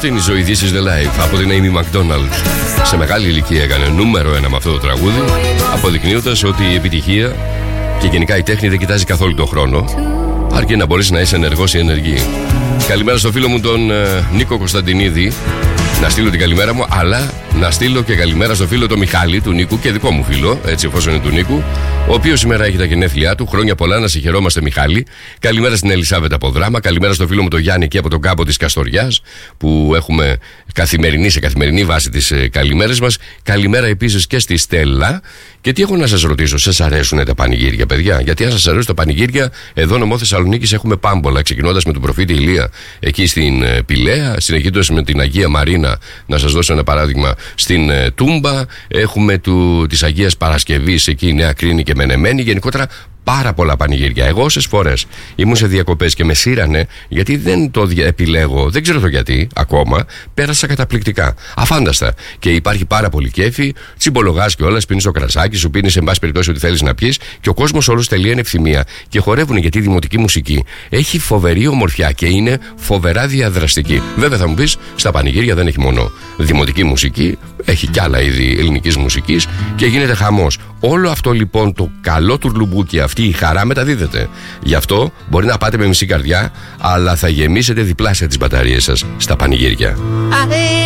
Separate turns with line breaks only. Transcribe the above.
Αυτή είναι η ζωή, This is the life, από την Amy McDonald. Σε μεγάλη ηλικία έκανε νούμερο 1 με αυτό το τραγούδι, αποδεικνύοντας ότι η επιτυχία και γενικά η τέχνη δεν κοιτάζει καθόλου τον χρόνο, αρκεί να μπορείς να είσαι ενεργός ή ενεργή. Καλημέρα στο φίλο μου τον Νίκο Κωνσταντινίδη. Να στείλω την καλημέρα μου, αλλά να στείλω και καλημέρα στο φίλο τον Μιχάλη του Νίκου και δικό μου φίλο, έτσι εφόσον είναι του Νίκου, ο οποίος σήμερα έχει τα γενέθλιά του. Χρόνια πολλά, να συγχαιρόμαστε, Μιχάλη. Καλημέρα στην Ελισάβετα από Δράμα. Καλημέρα στο φίλο μου τον Γιάννη και από τον κάμπο της Καστοριάς, που έχουμε σε καθημερινή βάση τις καλημέρες μας. Καλημέρα επίσης και στη Στέλλα. Και τι έχω να σας ρωτήσω, σας αρέσουν τα πανηγύρια, παιδιά? Γιατί αν σας αρέσουν τα πανηγύρια, εδώ νομό Θεσσαλονίκης έχουμε πάμπολα. Ξεκινώντας με τον προφήτη Ηλία εκεί στην Πηλαία, συνεχίζοντας με την Αγία Μαρίνα, να σας δώσω ένα παράδειγμα, στην Τούμπα. Έχουμε της Αγίας Παρασκευής εκεί, Νέα Κρίνη και Μενεμένη. Γενικότερα πάρα πολλά πανηγύρια. Εγώ όσες φορές ήμουν σε διακοπές και με σύρανε, γιατί δεν το επιλέγω, δεν ξέρω το γιατί ακόμα, πέρασα καταπληκτικά. Αφάνταστα. Και υπάρχει πάρα πολύ κέφι, τσιμπολογάς κιόλας, πίνεις το κρασάκι σου, πίνεις εν πάση περιπτώσει ό,τι θέλεις να πιεις, και ο κόσμος όλος τελείωνε ευθυμία. Και χορεύουν, γιατί η δημοτική μουσική έχει φοβερή ομορφιά και είναι φοβερά διαδραστική. Βέβαια θα μου πεις, στα πανηγύρια δεν έχει μόνο δημοτική μουσική, έχει κι άλλα είδη ελληνικής μουσικής και γίνεται χαμός. Όλο αυτό λοιπόν το καλό τουρλουμπούκι, αυτή η χαρά μεταδίδεται. Γι' αυτό μπορεί να πάτε με μισή καρδιά, αλλά θα γεμίσετε διπλάσια τις μπαταρίες σας στα πανηγύρια.